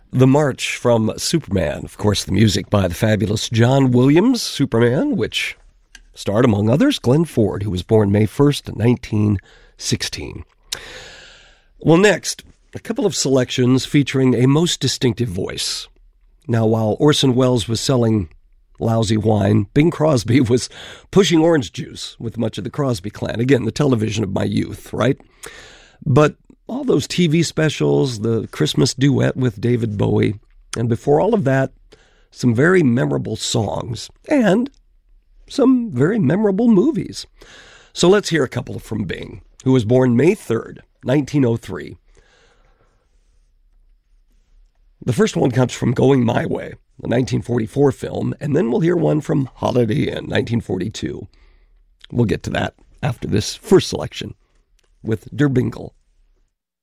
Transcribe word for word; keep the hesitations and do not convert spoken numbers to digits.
The March from Superman. Of course, the music by the fabulous John Williams, Superman, which starred, among others, Glenn Ford, who was born May first, nineteen sixteen. Well, next, a couple of selections featuring a most distinctive voice. Now, while Orson Welles was selling lousy wine, Bing Crosby was pushing orange juice with much of the Crosby clan. Again, the television of my youth, right? But all those T V specials, the Christmas duet with David Bowie, and before all of that, some very memorable songs and some very memorable movies. So let's hear a couple from Bing, who was born May third, nineteen oh three. The first one comes from Going My Way, the nineteen forty-four film, and then we'll hear one from Holiday Inn, nineteen forty-two. We'll get to that after this first selection with Der Bingle.